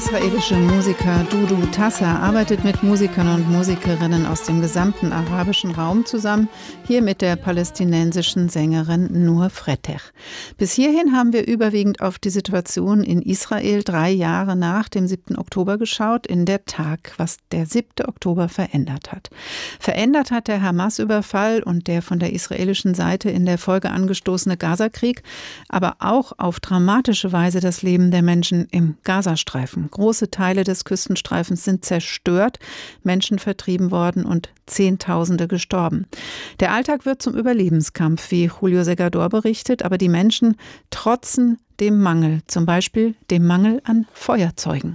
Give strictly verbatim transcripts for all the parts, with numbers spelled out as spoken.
israelische Musiker Dudu Tassa arbeitet mit Musikern und Musikerinnen aus dem gesamten arabischen Raum zusammen, hier mit der palästinensischen Sängerin Nour Frettech. Bis hierhin haben wir überwiegend auf die Situation in Israel drei Jahre nach dem siebten Oktober geschaut, in der Tag, was der siebte Oktober verändert hat. Verändert hat der Hamas-Überfall und der von der israelischen Seite in der Folge angestoßene Gazakrieg, aber auch auf dramatische Weise das Leben der Menschen im Gazastreifen. Große Teile des Küstenstreifens sind zerstört, Menschen vertrieben worden und Zehntausende gestorben. Der Alltag wird zum Überlebenskampf, wie Julio Segador berichtet, aber die Menschen trotzen dem Mangel, zum Beispiel dem Mangel an Feuerzeugen.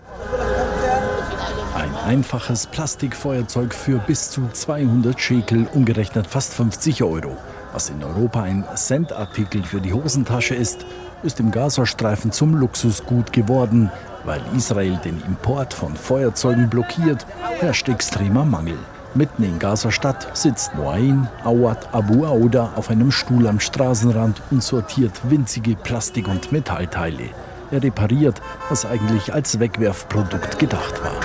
Ein einfaches Plastikfeuerzeug für bis zu zweihundert Schekel, umgerechnet fast fünfzig Euro. Was in Europa ein Centartikel für die Hosentasche ist, ist im Gazastreifen zum Luxusgut geworden. Weil Israel den Import von Feuerzeugen blockiert, herrscht extremer Mangel. Mitten in Gaza-Stadt sitzt Moain Awad Abu Auda auf einem Stuhl am Straßenrand und sortiert winzige Plastik- und Metallteile. Er repariert, was eigentlich als Wegwerfprodukt gedacht war.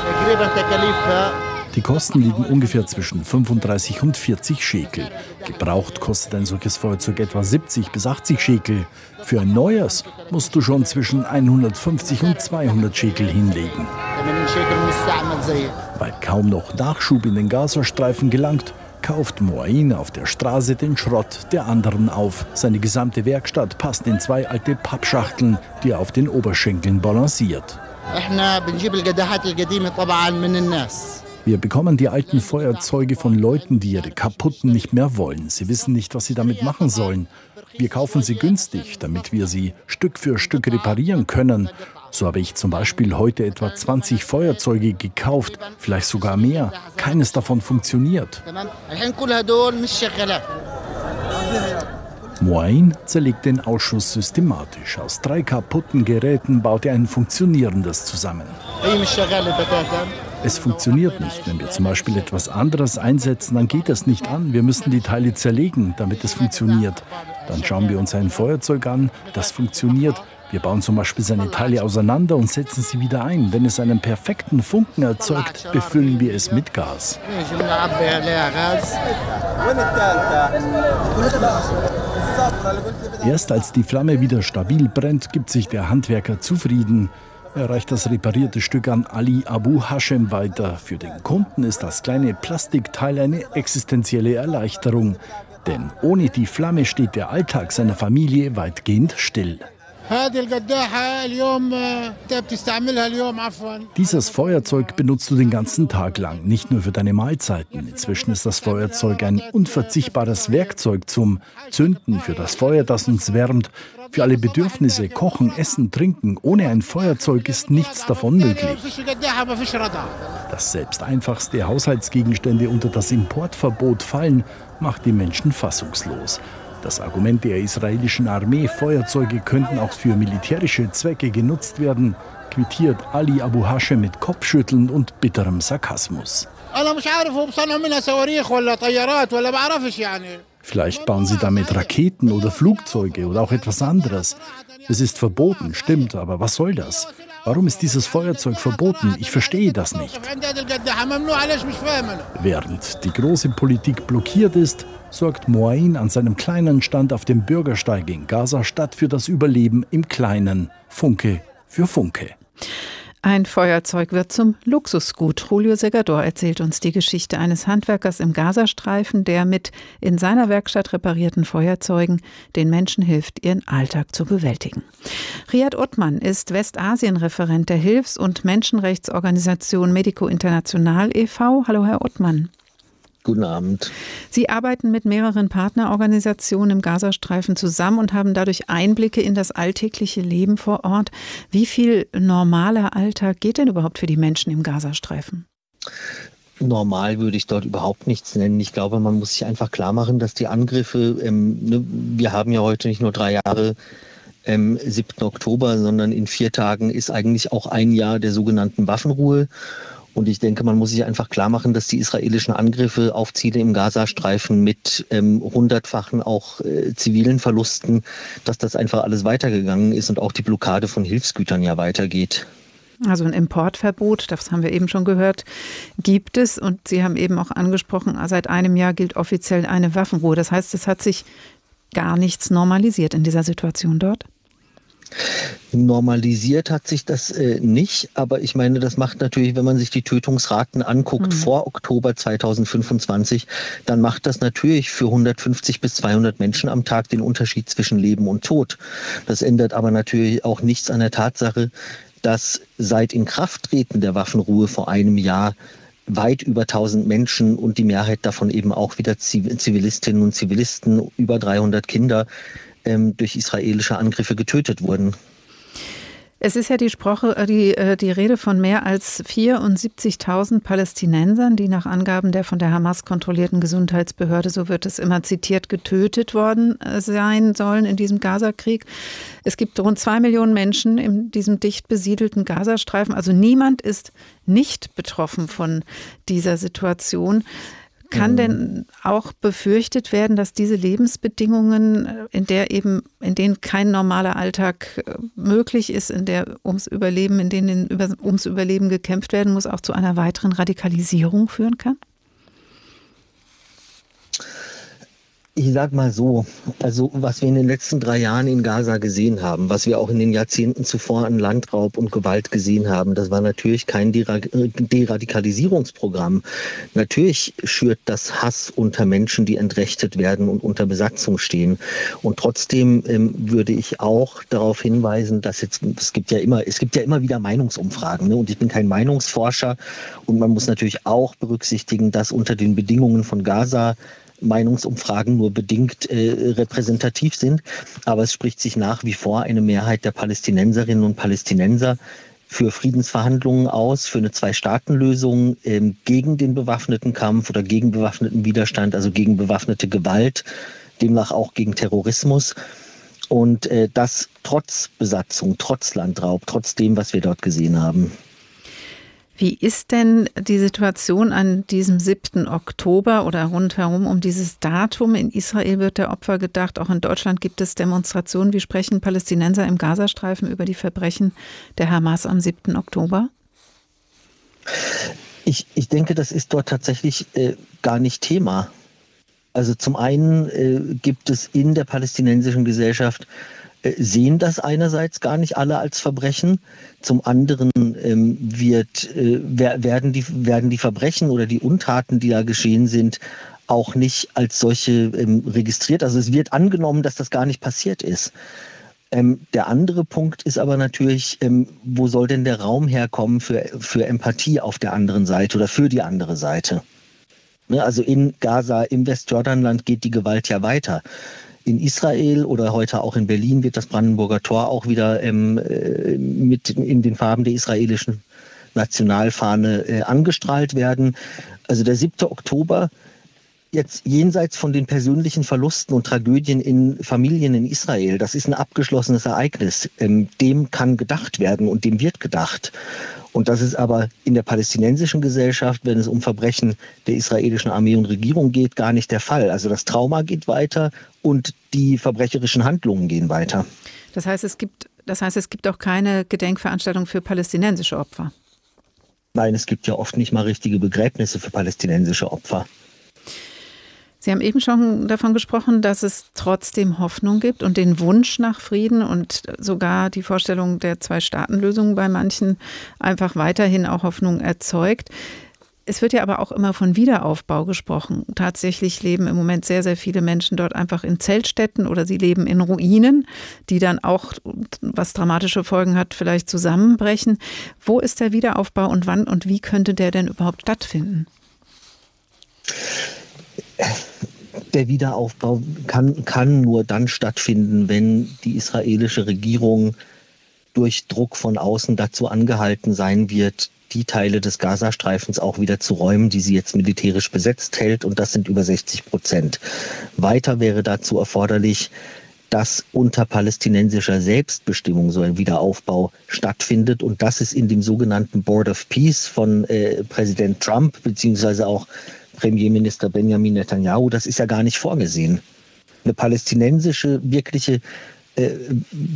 Die Kosten liegen ungefähr zwischen fünfunddreißig und vierzig Schekel. Gebraucht kostet ein solches Feuerzeug etwa siebzig bis achtzig Schekel. Für ein neues musst du schon zwischen hundertfünfzig und zweihundert Schekel hinlegen. Weil kaum noch Nachschub in den Gazastreifen gelangt, kauft Moain auf der Straße den Schrott der anderen auf. Seine gesamte Werkstatt passt in zwei alte Pappschachteln, die er auf den Oberschenkeln balanciert. Wir bekommen die alten Feuerzeuge von Leuten, die ihre kaputten nicht mehr wollen. Sie wissen nicht, was sie damit machen sollen. Wir kaufen sie günstig, damit wir sie Stück für Stück reparieren können. So habe ich zum Beispiel heute etwa zwanzig Feuerzeuge gekauft, vielleicht sogar mehr. Keines davon funktioniert. Moain zerlegt den Ausschuss systematisch. Aus drei kaputten Geräten baut er ein funktionierendes zusammen. Es funktioniert nicht. Wenn wir zum Beispiel etwas anderes einsetzen, dann geht das nicht an. Wir müssen die Teile zerlegen, damit es funktioniert. Dann schauen wir uns ein Feuerzeug an, das funktioniert. Wir bauen zum Beispiel seine Teile auseinander und setzen sie wieder ein. Wenn es einen perfekten Funken erzeugt, befüllen wir es mit Gas. Erst als die Flamme wieder stabil brennt, gibt sich der Handwerker zufrieden. Er reicht das reparierte Stück an Ali Abu Hashem weiter. Für den Kunden ist das kleine Plastikteil eine existenzielle Erleichterung. Denn ohne die Flamme steht der Alltag seiner Familie weitgehend still. Dieses Feuerzeug benutzt du den ganzen Tag lang, nicht nur für deine Mahlzeiten. Inzwischen ist das Feuerzeug ein unverzichtbares Werkzeug zum Zünden, für das Feuer, das uns wärmt, für alle Bedürfnisse, Kochen, Essen, Trinken. Ohne ein Feuerzeug ist nichts davon möglich. Dass selbst einfachste Haushaltsgegenstände unter das Importverbot fallen, macht die Menschen fassungslos. Das Argument der israelischen Armee, Feuerzeuge könnten auch für militärische Zwecke genutzt werden, quittiert Ali Abu Hashem mit Kopfschütteln und bitterem Sarkasmus. Vielleicht bauen sie damit Raketen oder Flugzeuge oder auch etwas anderes. Es ist verboten, stimmt, aber was soll das? Warum ist dieses Feuerzeug verboten? Ich verstehe das nicht. Während die große Politik blockiert ist, sorgt Moain an seinem kleinen Stand auf dem Bürgersteig in Gaza-Stadt für das Überleben im Kleinen. Funke für Funke. Ein Feuerzeug wird zum Luxusgut. Julio Segador erzählt uns die Geschichte eines Handwerkers im Gazastreifen, der mit in seiner Werkstatt reparierten Feuerzeugen den Menschen hilft, ihren Alltag zu bewältigen. Riyad Othman ist Westasien-Referent der Hilfs- und Menschenrechtsorganisation Medico International e V Hallo, Herr Othman. Guten Abend. Sie arbeiten mit mehreren Partnerorganisationen im Gazastreifen zusammen und haben dadurch Einblicke in das alltägliche Leben vor Ort. Wie viel normaler Alltag geht denn überhaupt für die Menschen im Gazastreifen? Normal würde ich dort überhaupt nichts nennen. Ich glaube, man muss sich einfach klar machen, dass die Angriffe, ähm, ne, wir haben ja heute nicht nur drei Jahre ähm, siebten Oktober, sondern in vier Tagen ist eigentlich auch ein Jahr der sogenannten Waffenruhe. Und ich denke, man muss sich einfach klar machen, dass die israelischen Angriffe auf Ziele im Gazastreifen mit ähm, hundertfachen auch äh, zivilen Verlusten, dass das einfach alles weitergegangen ist und auch die Blockade von Hilfsgütern ja weitergeht. Also ein Importverbot, das haben wir eben schon gehört, gibt es. Und Sie haben eben auch angesprochen, seit einem Jahr gilt offiziell eine Waffenruhe. Das heißt, es hat sich gar nichts normalisiert in dieser Situation dort? Normalisiert hat sich das äh, nicht, aber ich meine, das macht natürlich, wenn man sich die Tötungsraten anguckt mhm. vor Oktober zweitausendfünfundzwanzig, dann macht das natürlich für hundertfünfzig bis zweihundert Menschen am Tag den Unterschied zwischen Leben und Tod. Das ändert aber natürlich auch nichts an der Tatsache, dass seit Inkrafttreten der Waffenruhe vor einem Jahr weit über tausend Menschen und die Mehrheit davon eben auch wieder Zivilistinnen und Zivilisten, über dreihundert Kinder, ähm, durch israelische Angriffe getötet wurden. Es ist ja die, Sprache, die, die Rede von mehr als vierundsiebzigtausend Palästinensern, die nach Angaben der von der Hamas kontrollierten Gesundheitsbehörde, so wird es immer zitiert, getötet worden sein sollen in diesem Gazakrieg. Es gibt rund zwei Millionen Menschen in diesem dicht besiedelten Gazastreifen. Also niemand ist nicht betroffen von dieser Situation. Kann denn auch befürchtet werden, dass diese Lebensbedingungen, in der eben, in denen kein normaler Alltag möglich ist, in der ums Überleben, in denen ums Überleben gekämpft werden muss, auch zu einer weiteren Radikalisierung führen kann? Ich sag mal so, also was wir in den letzten drei Jahren in Gaza gesehen haben, was wir auch in den Jahrzehnten zuvor an Landraub und Gewalt gesehen haben, das war natürlich kein Deradikalisierungsprogramm. Natürlich schürt das Hass unter Menschen, die entrechtet werden und unter Besatzung stehen. Und trotzdem ähm, würde ich auch darauf hinweisen, dass jetzt, es gibt ja immer, es gibt ja immer wieder Meinungsumfragen, ne? Und ich bin kein Meinungsforscher und man muss natürlich auch berücksichtigen, dass unter den Bedingungen von Gaza Meinungsumfragen nur bedingt äh, repräsentativ sind. Aber es spricht sich nach wie vor eine Mehrheit der Palästinenserinnen und Palästinenser für Friedensverhandlungen aus, für eine Zwei-Staaten-Lösung ähm, gegen den bewaffneten Kampf oder gegen bewaffneten Widerstand, also gegen bewaffnete Gewalt, demnach auch gegen Terrorismus. Und äh, das trotz Besatzung, trotz Landraub, trotz dem, was wir dort gesehen haben. Wie ist denn die Situation an diesem siebten Oktober oder rundherum um dieses Datum? In Israel wird der Opfer gedacht, auch in Deutschland gibt es Demonstrationen. Wie sprechen Palästinenser im Gazastreifen über die Verbrechen der Hamas am siebten Oktober? Ich, ich denke, das ist dort tatsächlich äh, gar nicht Thema. Also zum einen äh, gibt es in der palästinensischen Gesellschaft sehen das einerseits gar nicht alle als Verbrechen. Zum anderen ähm, wird, äh, werden, die, werden die Verbrechen oder die Untaten, die da geschehen sind, auch nicht als solche ähm, registriert. Also es wird angenommen, dass das gar nicht passiert ist. Ähm, der andere Punkt ist aber natürlich, ähm, wo soll denn der Raum herkommen für, für Empathie auf der anderen Seite oder für die andere Seite? Ne, also in Gaza, im Westjordanland geht die Gewalt ja weiter. In Israel oder heute auch in Berlin wird das Brandenburger Tor auch wieder ähm, mit in den Farben der israelischen Nationalfahne äh, angestrahlt werden. Also der siebte Oktober, jetzt jenseits von den persönlichen Verlusten und Tragödien in Familien in Israel, das ist ein abgeschlossenes Ereignis. Ähm, dem kann gedacht werden und dem wird gedacht. Und das ist aber in der palästinensischen Gesellschaft, wenn es um Verbrechen der israelischen Armee und Regierung geht, gar nicht der Fall. Also das Trauma geht weiter und die verbrecherischen Handlungen gehen weiter. Das heißt, es gibt, das heißt, es gibt auch keine Gedenkveranstaltung für palästinensische Opfer? Nein, es gibt ja oft nicht mal richtige Begräbnisse für palästinensische Opfer. Sie haben eben schon davon gesprochen, dass es trotzdem Hoffnung gibt und den Wunsch nach Frieden und sogar die Vorstellung der Zwei-Staaten-Lösung bei manchen einfach weiterhin auch Hoffnung erzeugt. Es wird ja aber auch immer von Wiederaufbau gesprochen. Tatsächlich leben im Moment sehr, sehr viele Menschen dort einfach in Zeltstätten oder sie leben in Ruinen, die dann auch, was dramatische Folgen hat, vielleicht zusammenbrechen. Wo ist der Wiederaufbau und wann und wie könnte der denn überhaupt stattfinden? Der Wiederaufbau kann, kann nur dann stattfinden, wenn die israelische Regierung durch Druck von außen dazu angehalten sein wird, die Teile des Gazastreifens auch wieder zu räumen, die sie jetzt militärisch besetzt hält. Und das sind über sechzig Prozent. Weiter wäre dazu erforderlich, dass unter palästinensischer Selbstbestimmung so ein Wiederaufbau stattfindet. Und das ist in dem sogenannten Board of Peace von äh, Präsident Trump beziehungsweise auch Premierminister Benjamin Netanyahu, das ist ja gar nicht vorgesehen. Eine palästinensische, wirkliche äh,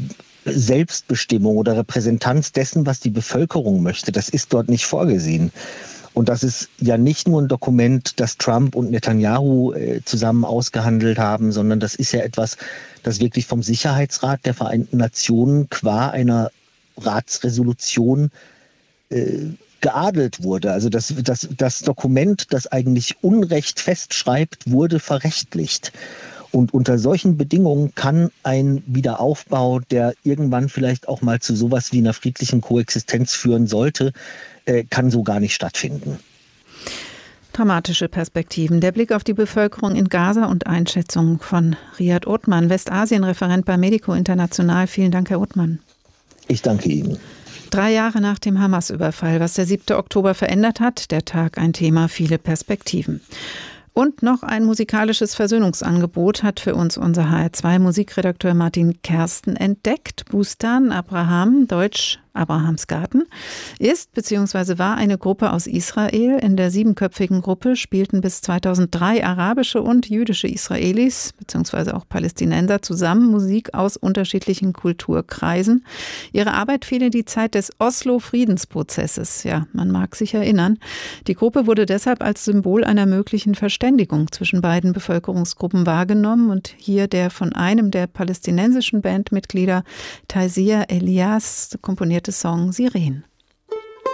Selbstbestimmung oder Repräsentanz dessen, was die Bevölkerung möchte. Das ist dort nicht vorgesehen. Und das ist ja nicht nur ein Dokument, das Trump und Netanyahu äh, zusammen ausgehandelt haben, sondern das ist ja etwas, das wirklich vom Sicherheitsrat der Vereinten Nationen qua einer Ratsresolution äh, geadelt wurde. Also das, das, das Dokument, das eigentlich Unrecht festschreibt, wurde verrechtlicht. Und unter solchen Bedingungen kann ein Wiederaufbau, der irgendwann vielleicht auch mal zu sowas wie einer friedlichen Koexistenz führen sollte, äh, kann so gar nicht stattfinden. Dramatische Perspektiven. Der Blick auf die Bevölkerung in Gaza und Einschätzung von Riad Othman, Westasien-Referent bei Medico International. Vielen Dank, Herr Othman. Ich danke Ihnen. Drei Jahre nach dem Hamas-Überfall, was der siebte Oktober verändert hat, der Tag ein Thema, viele Perspektiven. Und noch ein musikalisches Versöhnungsangebot hat für uns unser H R zwei Musikredakteur Martin Kersten entdeckt. Bustan Abraham, deutsch Abrahams Garten, ist bzw. war eine Gruppe aus Israel. In der siebenköpfigen Gruppe spielten bis zweitausenddrei arabische und jüdische Israelis bzw. auch Palästinenser zusammen Musik aus unterschiedlichen Kulturkreisen. Ihre Arbeit fiel in die Zeit des Oslo-Friedensprozesses. Ja, man mag sich erinnern. Die Gruppe wurde deshalb als Symbol einer möglichen Verständigung zwischen beiden Bevölkerungsgruppen wahrgenommen und hier der von einem der palästinensischen Bandmitglieder, Taisir Elias, komponierte Song Siren.